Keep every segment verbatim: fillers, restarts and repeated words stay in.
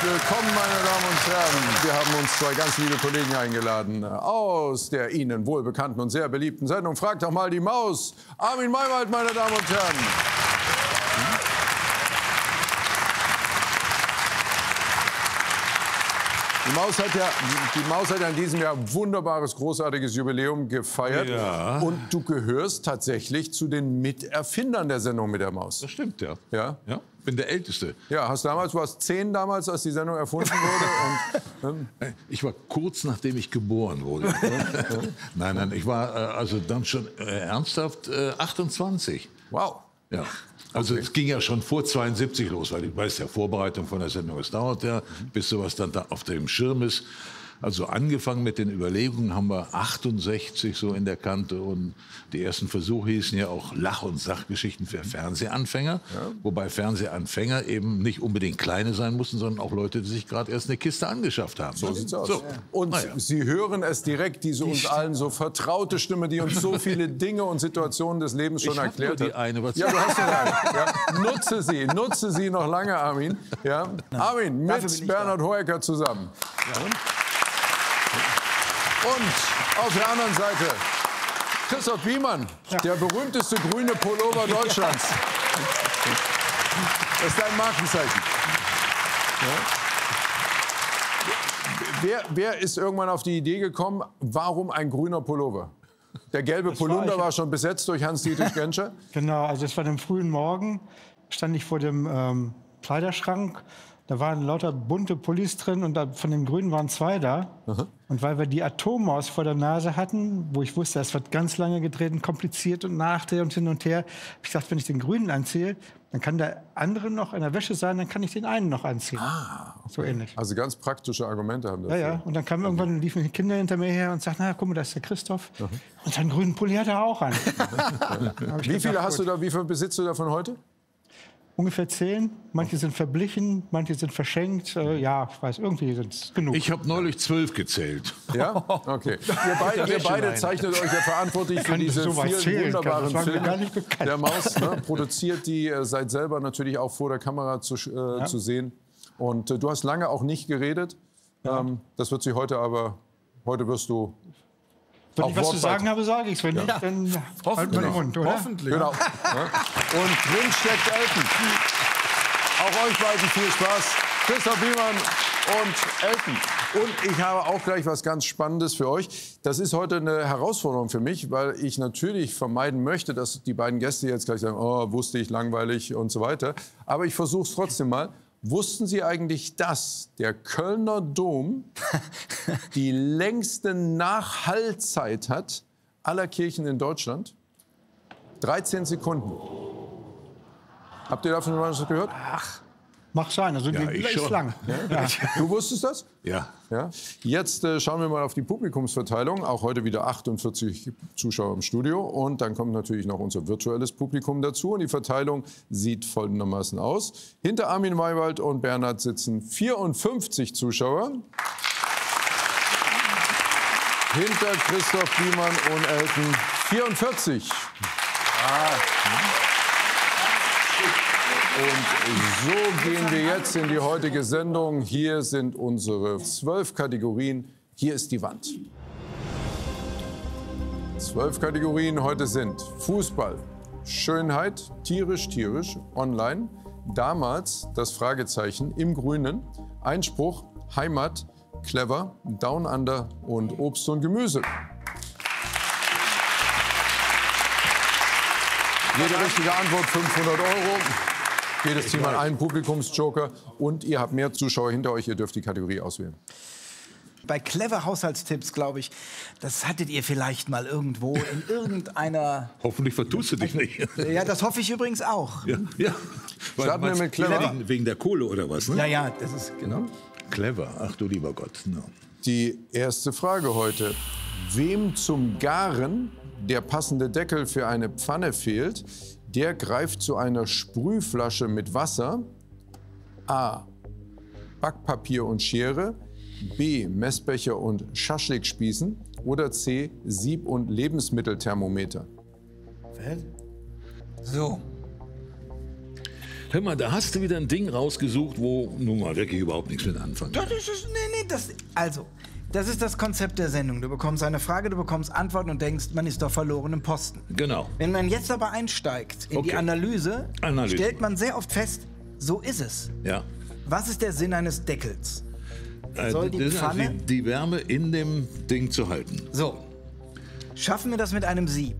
Willkommen, meine Damen und Herren. Wir haben uns zwei ganz liebe Kollegen eingeladen aus der Ihnen wohlbekannten und sehr beliebten Sendung Frag doch mal die Maus. Armin Maywald, meine Damen und Herren. Die Maus, hat ja, die Maus hat ja in diesem Jahr ein wunderbares, großartiges Jubiläum gefeiert. Ja. Und du gehörst tatsächlich zu den Miterfindern der Sendung mit der Maus. Das stimmt, ja. Ja? Ja, bin der Älteste. Ja, hast damals, du warst zehn damals, als die Sendung erfunden wurde. Und, ähm, Ich war kurz nachdem ich geboren wurde. Nein, nein, ich war äh, also dann schon äh, ernsthaft äh, achtundzwanzig. wow. Ja. Also es ging ja schon vor zweiundsiebzig los, weil ich weiß ja, Vorbereitung von der Sendung, es dauert ja, bis sowas dann da auf dem Schirm ist. Also angefangen mit den Überlegungen haben wir achtundsechzig so in der Kante und die ersten Versuche hießen ja auch Lach- und Sachgeschichten für Fernsehanfänger. Ja. Wobei Fernsehanfänger eben nicht unbedingt kleine sein mussten, sondern auch Leute, die sich gerade erst eine Kiste angeschafft haben. So sieht's aus. So. Ja. Und ja. Sie hören es direkt, diese uns allen so vertraute Stimme, die uns so viele Dinge und Situationen des Lebens schon ich erklärt nur hat. die eine, was ja, du hast ja eine. Ja. Nutze sie, nutze sie noch lange, Armin. Ja. Armin, mit Bernhard Hoeker zusammen. Ja. Und auf der anderen Seite Christoph Biemann, ja. der berühmteste grüne Pullover Deutschlands. Das ist dein Markenzeichen. Ja. Wer, wer ist irgendwann auf die Idee gekommen, warum ein grüner Pullover? Der gelbe das Polunder war, war schon besetzt durch Hans-Dietrich Genscher? Genau, also es war am frühen Morgen, stand ich vor dem ähm, Kleiderschrank. Da waren lauter bunte Pullis drin und da, von den Grünen waren zwei da. Aha. Und weil wir die Atommaus vor der Nase hatten, wo ich wusste, es wird ganz lange gedreht und kompliziert und nachdrehen und hin und her, habe ich gedacht, wenn ich den Grünen anziehe, dann kann der andere noch in der Wäsche sein, dann kann ich den einen noch anziehen. Ah, okay. So ähnlich. Also ganz praktische Argumente haben dafür. Ja, ja. Und dann kamen irgendwann, liefen die Kinder hinter mir her und sagten, na, guck mal, das ist der Christoph. Aha. Und seinen grünen Pulli hat er auch an. Wie viele gedacht, hast du da, wie viel besitzt du davon heute? Ungefähr zehn. Manche sind verblichen, manche sind verschenkt. Äh, ja, ich weiß, irgendwie sind es genug. Ich habe neulich zwölf gezählt. Ja? Okay. Ihr beide, ihr beide zeichnet euch ja verantwortlich für diese so vielen zählen, wunderbaren Filme. Der Maus ne, produziert die, äh, seid selber natürlich auch vor der Kamera zu, äh, ja. zu sehen. Und äh, du hast lange auch nicht geredet. Ja. Ähm, das wird sich heute aber, heute wirst du... Wenn ich was zu sagen habe, sage ich es. Wenn ja. nicht, dann halt mal den Mund, oder? Hoffentlich. Genau. Und drin steckt Elton. Auch euch beiden viel Spaß. Christoph Biemann und Elton. Und ich habe auch gleich was ganz Spannendes für euch. Das ist heute eine Herausforderung für mich, weil ich natürlich vermeiden möchte, dass die beiden Gäste jetzt gleich sagen, oh, wusste ich, langweilig und so weiter. Aber ich versuche es trotzdem mal. Wussten Sie eigentlich, dass der Kölner Dom die längste Nachhallzeit hat aller Kirchen in Deutschland? dreizehn Sekunden. Habt ihr davon was gehört? Ach, mag sein. Also ja, die ich ist schon. lang. Ja. Du wusstest das? Ja. Ja. Jetzt äh, schauen wir mal auf die Publikumsverteilung. Auch heute wieder achtundvierzig Zuschauer im Studio. Und dann kommt natürlich noch unser virtuelles Publikum dazu. Und die Verteilung sieht folgendermaßen aus. Hinter Armin Maywald und Bernhard sitzen vierundfünfzig Zuschauer. Hinter Christoph Biemann und Elton vierundvierzig. Ah. Und so gehen wir jetzt in die heutige Sendung. Hier sind unsere zwölf Kategorien. Hier ist die Wand. Zwölf Kategorien heute sind Fußball, Schönheit, tierisch, tierisch, online, damals das Fragezeichen im Grünen, Einspruch, Heimat, clever, Down Under und Obst und Gemüse. Jede richtige Antwort fünfhundert Euro. Jedes Team hat einen Publikumsjoker und ihr habt mehr Zuschauer hinter euch. Ihr dürft die Kategorie auswählen. Bei clever Haushaltstipps, glaube ich, das hattet ihr vielleicht mal irgendwo in irgendeiner... Hoffentlich vertust du dich nicht. Ja, das hoffe ich übrigens auch. Ja, ja. Starten wir mit clever. Wegen, wegen der Kohle oder was? Ne? Ja, ja, das ist genau. Clever, ach du lieber Gott. No. Die erste Frage heute. Wem zum Garen der passende Deckel für eine Pfanne fehlt, der greift zu einer Sprühflasche mit Wasser. A. Backpapier und Schere. B. Messbecher und Schaschlikspießen. Oder C. Sieb- und Lebensmittelthermometer. So. Hör mal, da hast du wieder ein Ding rausgesucht, wo nun mal wirklich überhaupt nichts mit anfangen kann. Das ist, nee, nee, das, also, das ist das Konzept der Sendung. Du bekommst eine Frage, du bekommst Antworten und denkst, man ist doch verloren im Posten. Genau. Wenn man jetzt aber einsteigt in Okay. die Analyse, Analyse. stellt man sehr oft fest, so ist es. Ja. Was ist der Sinn eines Deckels? Äh, Soll die das ist also Pfanne- die, die Wärme in dem Ding zu halten. So, schaffen wir das mit einem Sieb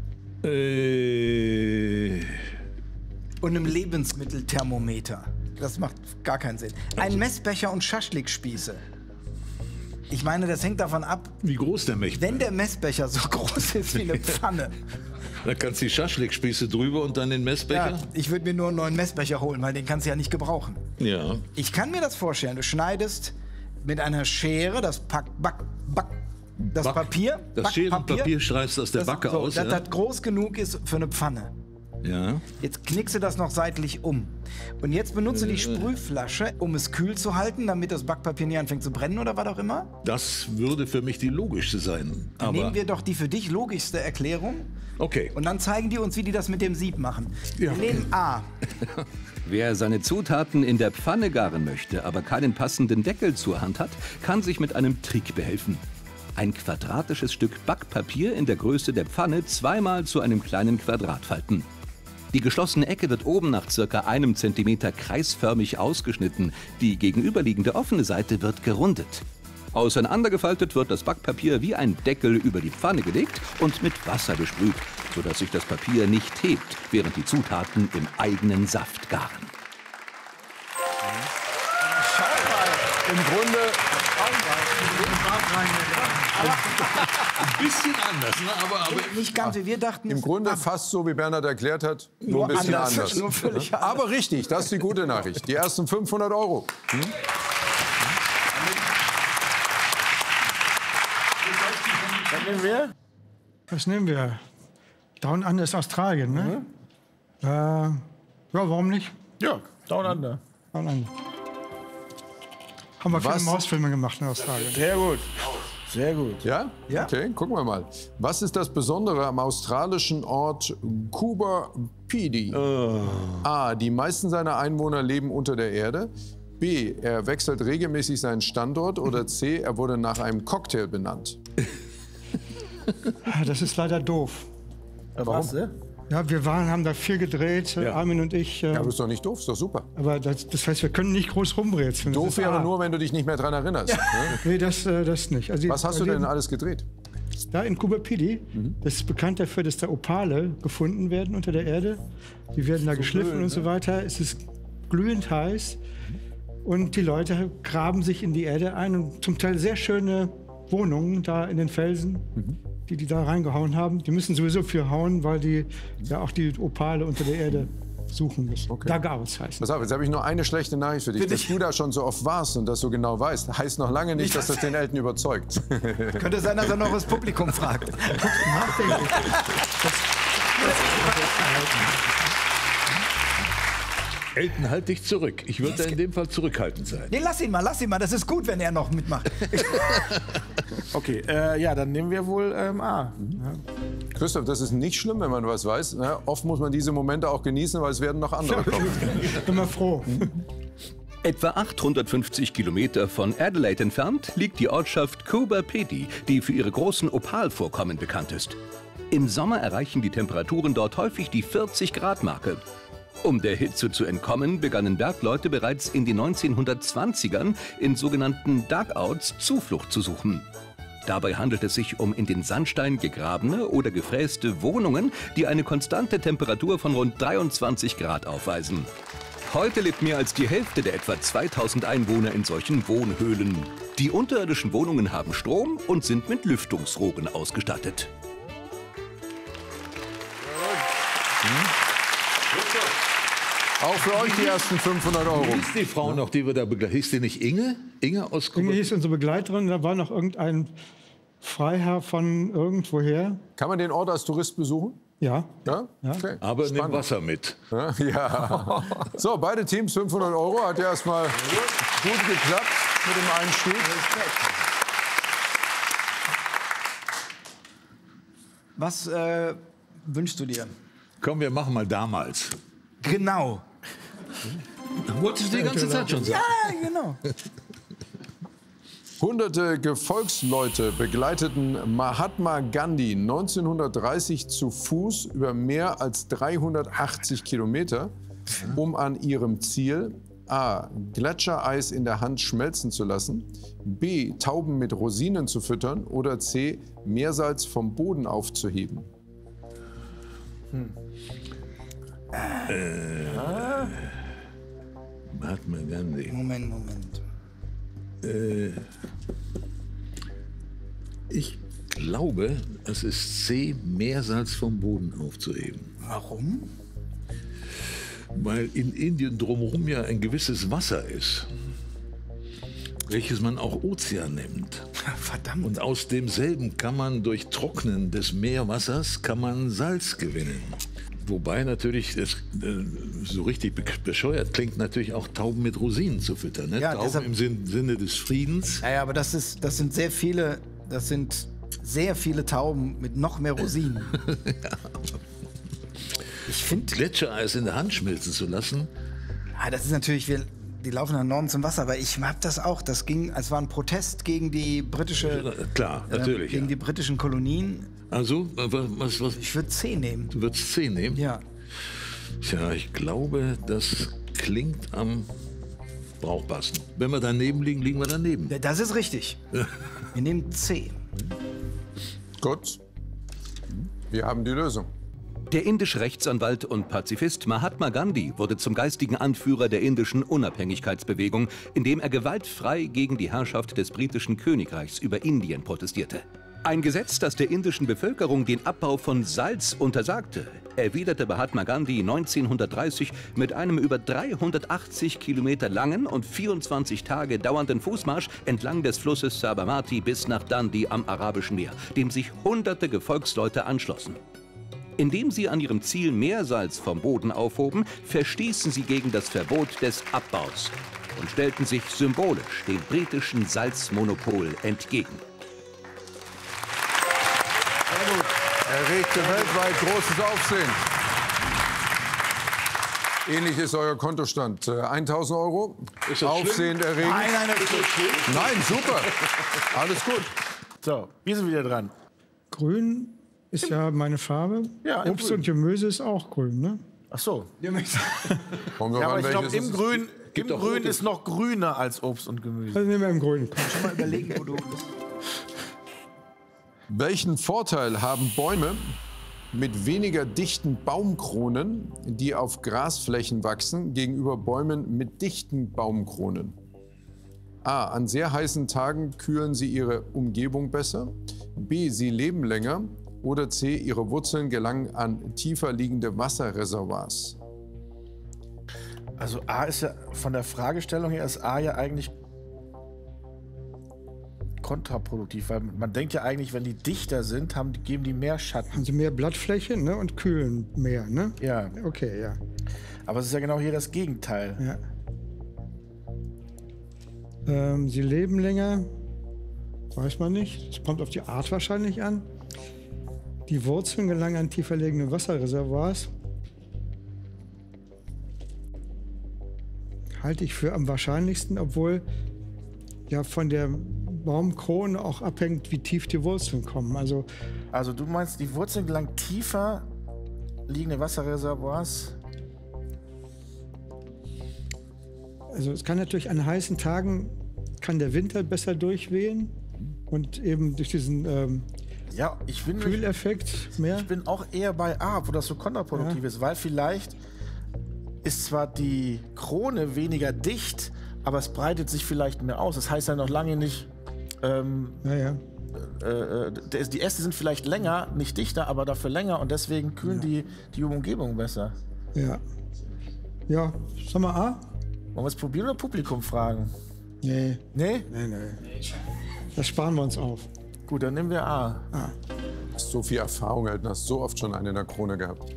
Äh, und einem Lebensmittelthermometer? Das macht gar keinen Sinn. Ein Messbecher und Schaschlikspieße. Ich meine, das hängt davon ab, wie groß der Mech? wenn der Messbecher so groß ist wie eine Pfanne. Da kannst du die Schaschlikspieße drüber und dann den Messbecher. Ja, ich würde mir nur einen neuen Messbecher holen, weil den kannst du ja nicht gebrauchen. Ja. Ich kann mir das vorstellen. Du schneidest mit einer Schere das Pack, Back, Back, das Back- Papier. Das Scherenpapier schreibst du aus der das, Backe so, aus. dass Ja? das groß genug ist für eine Pfanne. Ja. Jetzt knickst du das noch seitlich um. Und jetzt benutze die Sprühflasche, um es kühl zu halten, damit das Backpapier nicht anfängt zu brennen oder was auch immer. Das würde für mich die logischste sein. Dann Aber nehmen wir doch die für dich logischste Erklärung okay. und dann zeigen die uns, wie die das mit dem Sieb machen. Ja. Wir nehmen A. Wer seine Zutaten in der Pfanne garen möchte, aber keinen passenden Deckel zur Hand hat, kann sich mit einem Trick behelfen. Ein quadratisches Stück Backpapier in der Größe der Pfanne zweimal zu einem kleinen Quadrat falten. Die geschlossene Ecke wird oben nach circa einem Zentimeter kreisförmig ausgeschnitten. Die gegenüberliegende offene Seite wird gerundet. Auseinandergefaltet wird das Backpapier wie ein Deckel über die Pfanne gelegt und mit Wasser besprüht, sodass sich das Papier nicht hebt, während die Zutaten im eigenen Saft garen. Im Grunde, Ein bisschen anders, ne? aber, aber Nicht ganz, wie wir dachten. im es- Grunde fast so, wie Bernhard erklärt hat, nur ein Nur bisschen anders, anders. nur völlig anders. Aber richtig, das ist die gute Nachricht. Die ersten fünfhundert Euro. Hm? Was nehmen wir? Was nehmen wir? Down Under ist Australien, ne? Äh, ja, warum nicht? Ja, Down Under. Down Under. Haben wir viele Was? Mausfilme gemacht in Australien. Sehr gut. Sehr gut. Ja? Ja. Okay, gucken wir mal. Was ist das Besondere am australischen Ort Coober Pedy? A. Die meisten seiner Einwohner leben unter der Erde. B. Er wechselt regelmäßig seinen Standort. Oder C. Er wurde nach einem Cocktail benannt. Ah, das ist leider doof. Was, ne? Ja, wir waren, haben da viel gedreht, äh, Armin und ich. Äh, Ja, aber ist doch nicht doof, ist doch super. aber das, das heißt, wir können nicht groß rumrätseln. Das Doof ist wäre A. nur, wenn du dich nicht mehr daran erinnerst. Ne? Nee, das, äh, das nicht. Also, die- Was hast du also, denn alles gedreht? Da in Coober Pedy, das ist bekannt dafür, dass da Opale gefunden werden unter der Erde. Die werden da geschliffen und so weiter. Es ist glühend heiß. Und die Leute graben sich in die Erde ein und zum Teil sehr schöne Wohnungen da in den Felsen, die die da reingehauen haben. Die müssen sowieso viel hauen, weil die ja auch die Opale unter der Erde suchen müssen. Okay. Dugouts heißt Pass auf, jetzt habe ich nur eine schlechte Nachricht für dich. Für Dass dich? du da schon so oft warst und das so genau weißt, heißt noch lange nicht, dass das den Eltern überzeugt. Könnte sein, dass er noch das Publikum fragt. Elton, halt dich zurück. Ich würde in dem Fall zurückhaltend sein. Nee, lass ihn mal, lass ihn mal. Das ist gut, wenn er noch mitmacht. Okay, äh, ja, dann nehmen wir wohl ähm, A. Christoph, das ist nicht schlimm, wenn man was weiß. Ne? Oft muss man diese Momente auch genießen, weil es werden noch andere kommen. Ich bin mal froh. Etwa achthundertfünfzig Kilometer von Adelaide entfernt liegt die Ortschaft Coober Pedy, die für ihre großen Opalvorkommen bekannt ist. Im Sommer erreichen die Temperaturen dort häufig die vierzig Grad Marke. Um der Hitze zu entkommen, begannen Bergleute bereits in den neunzehnhundertzwanzigern in sogenannten Dugouts Zuflucht zu suchen. Dabei handelt es sich um in den Sandstein gegrabene oder gefräste Wohnungen, die eine konstante Temperatur von rund dreiundzwanzig Grad aufweisen. Heute lebt mehr als die Hälfte der etwa zweitausend Einwohner in solchen Wohnhöhlen. Die unterirdischen Wohnungen haben Strom und sind mit Lüftungsrohren ausgestattet. Auch für euch die ersten fünfhundert Euro. Wie hieß die Frau noch, die wir da begleitet? Hieß die nicht Inge? Inge aus Inge Kuba? hieß unsere Begleiterin, da war noch irgendein Freiherr von irgendwoher. Kann man den Ort als Tourist besuchen? Ja. Ja? Okay. Aber nimm Spannend. Wasser mit. Ja, ja. So, beide Teams fünfhundert Euro. Hat ja erstmal gut geklappt mit dem Einstieg. Was äh, wünschst du dir? Komm, wir machen mal damals. Genau. Wolltest du die ganze Zeit schon sagen? Ja, genau. Hunderte Gefolgsleute begleiteten Mahatma Gandhi neunzehnhundertdreißig zu Fuß über mehr als dreihundertachtzig Kilometer, um an ihrem Ziel A. Gletschereis in der Hand schmelzen zu lassen, B. Tauben mit Rosinen zu füttern oder C. Meersalz vom Boden aufzuheben. Hm. Äh, ah. Mahatma Gandhi. Moment, Moment. Äh, ich glaube, es ist C. Meersalz vom Boden aufzuheben. Warum? Weil in Indien drumherum ja ein gewisses Wasser ist, welches man auch Ozean nennt. Verdammt. Und aus demselben kann man durch Trocknen des Meerwassers kann man Salz gewinnen. Wobei natürlich, das, äh, so richtig bescheuert klingt, natürlich auch Tauben mit Rosinen zu füttern. Ne? Ja, Tauben deshalb, im Sinn, Sinne des Friedens. Ja, ja, aber das, ist, das sind sehr viele, das sind sehr viele Tauben mit noch mehr Rosinen. Ja. Ich finde, Gletschereis in der Hand schmelzen zu lassen. Ja, das ist natürlich, wir, die laufen nach Norden zum Wasser, aber ich hab das auch. Das ging, es war ein Protest gegen die britische, klar, natürlich, äh, gegen ja. die britischen Kolonien. Also, was, was? Ich würde C nehmen. Du würdest C nehmen? Ja. Tja, ich glaube, das klingt am brauchbarsten. Wenn wir daneben liegen, liegen wir daneben. Das ist richtig. Wir nehmen C. Gut. Wir haben die Lösung. Der indische Rechtsanwalt und Pazifist Mahatma Gandhi wurde zum geistigen Anführer der indischen Unabhängigkeitsbewegung, indem er gewaltfrei gegen die Herrschaft des britischen Königreichs über Indien protestierte. Ein Gesetz, das der indischen Bevölkerung den Abbau von Salz untersagte, erwiderte Mahatma Gandhi neunzehnhundertdreißig mit einem über dreihundertachtzig Kilometer langen und vierundzwanzig Tage dauernden Fußmarsch entlang des Flusses Sabarmati bis nach Dundee am Arabischen Meer, dem sich hunderte Gefolgsleute anschlossen. Indem sie an ihrem Ziel Meersalz vom Boden aufhoben, verstießen sie gegen das Verbot des Abbaus und stellten sich symbolisch dem britischen Salzmonopol entgegen. Erregte weltweit großes Aufsehen. Ähnlich ist euer Kontostand. tausend Euro. Ist das Aufsehen erregend. Nein, nein, das ist schlimm. Nein, super. Alles gut. So, wir sind wieder dran. Grün ist ja meine Farbe. Ja, im Obst Grün. und Gemüse ist auch grün, ne? Ach so. Kommen wir Ja, mal, aber ich glaube, welches im ist es? Grün, im doch Grün rote. ist noch grüner als Obst und Gemüse. Also nehmen wir im Grün. Schon mal überlegen, wo du bist. Welchen Vorteil haben Bäume mit weniger dichten Baumkronen, die auf Grasflächen wachsen, gegenüber Bäumen mit dichten Baumkronen? A. An sehr heißen Tagen kühlen sie ihre Umgebung besser. B. Sie leben länger. Oder C. Ihre Wurzeln gelangen an tiefer liegende Wasserreservoirs. Also A ist ja, von der Fragestellung her ist A ja eigentlich kontraproduktiv, weil man denkt ja eigentlich, wenn die dichter sind, haben, die- geben die mehr Schatten. Haben sie mehr Blattfläche, ne? Und kühlen mehr, ne? Ja, Okay, ja. aber es ist ja genau hier das Gegenteil. ja. Ähm, sie leben länger, weiß man nicht. Es kommt auf die Art wahrscheinlich an. Die Wurzeln gelangen an tiefer liegende Wasserreservoirs. Halte ich für am wahrscheinlichsten, obwohl ja von der Baumkrone auch abhängt, wie tief die Wurzeln kommen. Also Also du meinst, die Wurzeln gelangen tiefer liegende Wasserreservoirs? Also es kann natürlich an heißen Tagen kann der Winter besser durchwehen und eben durch diesen ähm, Ja, ich bin, Kühleffekt mehr. ich bin auch eher bei A, wo das so kontraproduktiv ist, weil vielleicht ist zwar die Krone weniger dicht, aber es breitet sich vielleicht mehr aus. Das heißt ja noch lange nicht, ähm, Ja, ja. äh, äh, die Äste sind vielleicht länger, nicht dichter, aber dafür länger und deswegen kühlen die, die Umgebung besser. Ja. Ja, sag mal A? Wollen wir es probieren oder Publikum fragen? Nee, Nee? nee, nee. Das sparen wir uns auf. Gut, dann nehmen wir A. Du hast so viel Erfahrung, Elton, hast so oft schon eine in der Krone gehabt.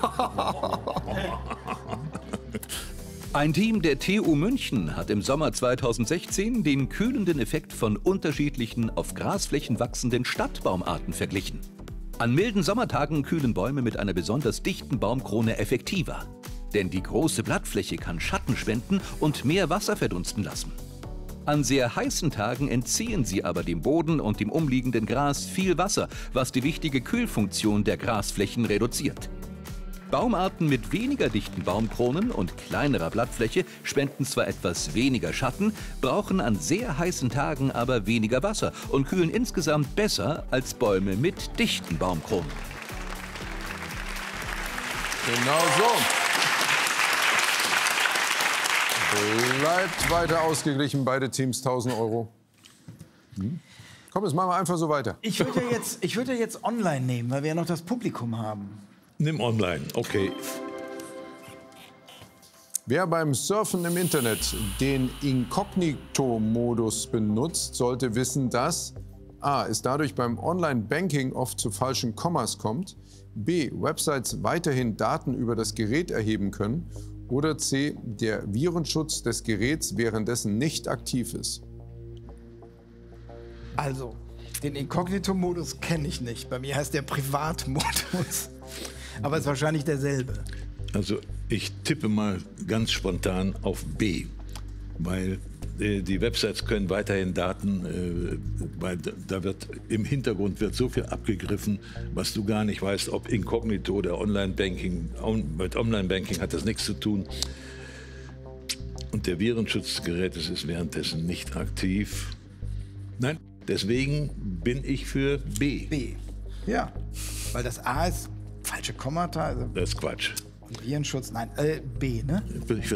Ein Team der T U München hat im Sommer zweitausendsechzehn den kühlenden Effekt von unterschiedlichen auf Grasflächen wachsenden Stadtbaumarten verglichen. An milden Sommertagen kühlen Bäume mit einer besonders dichten Baumkrone effektiver. Denn die große Blattfläche kann Schatten spenden und mehr Wasser verdunsten lassen. An sehr heißen Tagen entziehen sie aber dem Boden und dem umliegenden Gras viel Wasser, was die wichtige Kühlfunktion der Grasflächen reduziert. Baumarten mit weniger dichten Baumkronen und kleinerer Blattfläche spenden zwar etwas weniger Schatten, brauchen an sehr heißen Tagen aber weniger Wasser und kühlen insgesamt besser als Bäume mit dichten Baumkronen. Genau so. Bleibt weiter ausgeglichen, beide Teams tausend Euro. Hm? Komm, jetzt machen wir einfach so weiter. Ich würde ja jetzt, ich würde ja jetzt online nehmen, weil wir ja noch das Publikum haben. Nimm online, okay. Wer beim Surfen im Internet den Inkognito-Modus benutzt, sollte wissen, dass a. es dadurch beim Online-Banking oft zu falschen Kommas kommt, b. Websites weiterhin Daten über das Gerät erheben können oder c. der Virenschutz des Geräts währenddessen nicht aktiv ist. Also, den Inkognito-Modus kenne ich nicht. Bei mir heißt der Privatmodus. Aber es ist wahrscheinlich derselbe. Also ich tippe mal ganz spontan auf B, weil äh, die Websites können weiterhin Daten, äh, weil da wird im Hintergrund wird so viel abgegriffen, was du gar nicht weißt, ob Inkognito oder Online-Banking, on, mit Online-Banking hat das nichts zu tun. Und der Virenschutz des Gerätes ist währenddessen nicht aktiv. Nein, deswegen bin ich für B. B. Ja, weil das A ist falsche Kommata. Also das ist Quatsch. Virenschutz, nein, äh, B, ne? Ich